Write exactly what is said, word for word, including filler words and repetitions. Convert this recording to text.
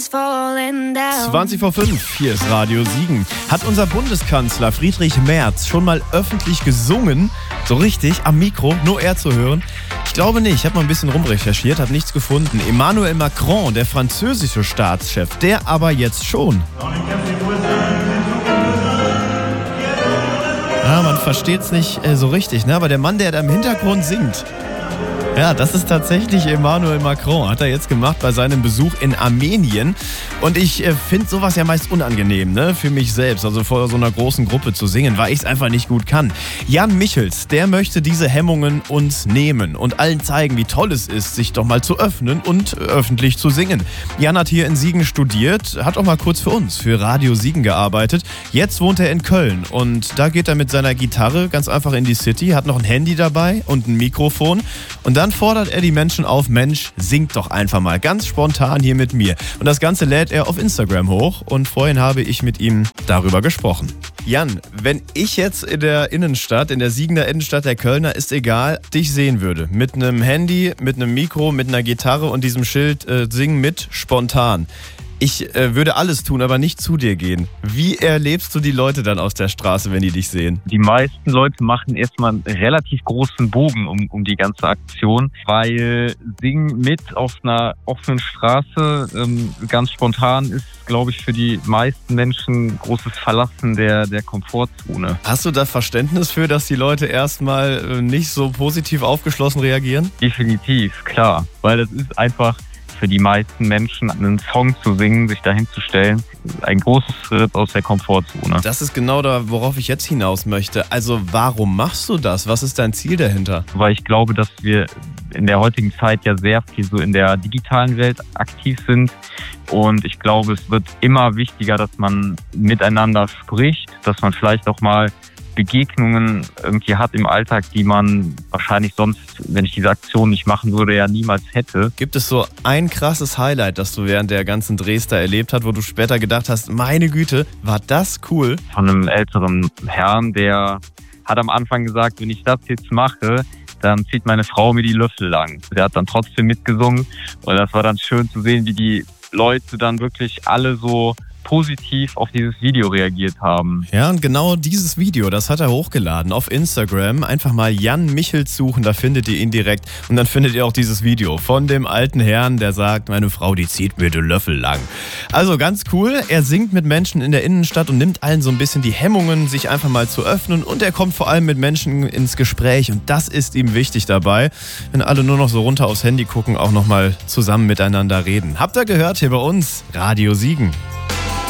zwanzig vor fünf, hier ist Radio Siegen. Hat unser Bundeskanzler Friedrich Merz schon mal öffentlich gesungen? So richtig, am Mikro, nur er zu hören? Ich glaube nicht, ich habe mal ein bisschen rumrecherchiert, habe nichts gefunden. Emmanuel Macron, der französische Staatschef, der aber jetzt schon. Ja, man versteht es nicht äh, so richtig, ne? Aber der Mann, der da im Hintergrund singt, ja, das ist tatsächlich Emmanuel Macron. Hat er jetzt gemacht bei seinem Besuch in Armenien. Und ich äh, finde sowas ja meist unangenehm, ne? Für mich selbst. Also vor so einer großen Gruppe zu singen, weil ich es einfach nicht gut kann. Jan Michels, der möchte diese Hemmungen uns nehmen und allen zeigen, wie toll es ist, sich doch mal zu öffnen und öffentlich zu singen. Jan hat hier in Siegen studiert, hat auch mal kurz für uns, für Radio Siegen gearbeitet. Jetzt wohnt er in Köln und da geht er mit seiner Gitarre ganz einfach in die City, hat noch ein Handy dabei und ein Mikrofon. Und dann fordert er die Menschen auf, Mensch, singt doch einfach mal ganz spontan hier mit mir. Und das Ganze lädt er auf Instagram hoch und vorhin habe ich mit ihm darüber gesprochen. Jan, wenn ich jetzt in der Innenstadt, in der Siegener Innenstadt der Kölner, ist egal, dich sehen würde, mit einem Handy, mit einem Mikro, mit einer Gitarre und diesem Schild äh, Singen mit spontan. Ich äh, würde alles tun, aber nicht zu dir gehen. Wie erlebst du die Leute dann aus der Straße, wenn die dich sehen? Die meisten Leute machen erstmal einen relativ großen Bogen um, um die ganze Aktion, weil Singen mit auf einer offenen Straße ähm, ganz spontan ist, glaube ich, für die meisten Menschen großes Verlassen der, der Komfortzone. Hast du da Verständnis für, dass die Leute erstmal äh, nicht so positiv aufgeschlossen reagieren? Definitiv, klar, weil das ist einfach für die meisten Menschen, einen Song zu singen, sich dahin zu stellen, ein großes Schritt aus der Komfortzone. Das ist genau da, worauf ich jetzt hinaus möchte. Also warum machst du das? Was ist dein Ziel dahinter? Weil ich glaube, dass wir in der heutigen Zeit ja sehr viel so in der digitalen Welt aktiv sind. Und ich glaube, es wird immer wichtiger, dass man miteinander spricht, dass man vielleicht auch mal Begegnungen irgendwie hat im Alltag, die man wahrscheinlich sonst, wenn ich diese Aktion nicht machen würde, ja niemals hätte. Gibt es so ein krasses Highlight, das du während der ganzen Drehs da erlebt hast, wo du später gedacht hast, meine Güte, war das cool? Von einem älteren Herrn, der hat am Anfang gesagt, wenn ich das jetzt mache, dann zieht meine Frau mir die Löffel lang. Der hat dann trotzdem mitgesungen und das war dann schön zu sehen, wie die Leute dann wirklich alle so positiv auf dieses Video reagiert haben. Ja, und genau dieses Video, das hat er hochgeladen auf Instagram. Einfach mal Jan Michels suchen, da findet ihr ihn direkt. Und dann findet ihr auch dieses Video von dem alten Herrn, der sagt, meine Frau, die zieht mir den Löffel lang. Also ganz cool, er singt mit Menschen in der Innenstadt und nimmt allen so ein bisschen die Hemmungen, sich einfach mal zu öffnen. Und er kommt vor allem mit Menschen ins Gespräch und das ist ihm wichtig dabei. Wenn alle nur noch so runter aufs Handy gucken, auch nochmal zusammen miteinander reden. Habt ihr gehört hier bei uns? Radio Siegen.